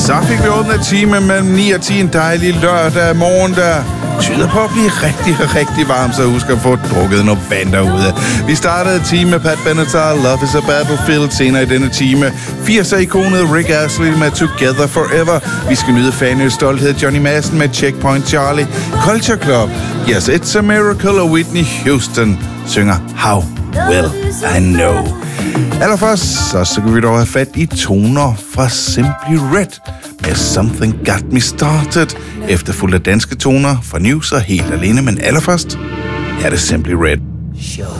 Så fik vi åbnet time mellem 9 og 10 en dejlig lørdag morgen, der tyder på at blive rigtig, rigtig varm, så husk at få drukket noget vand derude. Vi startede time med Pat Benatar, Love is a Battlefield, senere i denne time 80'er-ikonet Rick Astley med Together Forever. Vi skal nyde Fanøs stolthed, Johnny Madsen med Checkpoint Charlie, Culture Club, Yes It's a Miracle, og Whitney Houston synger How Will I Know. Allerførst, så skal vi dog have fat i toner fra Simply Red med Something Got Me Started, efterfulgt af danske toner fra News og Helt Alene, men allerførst er det Simply Red. Show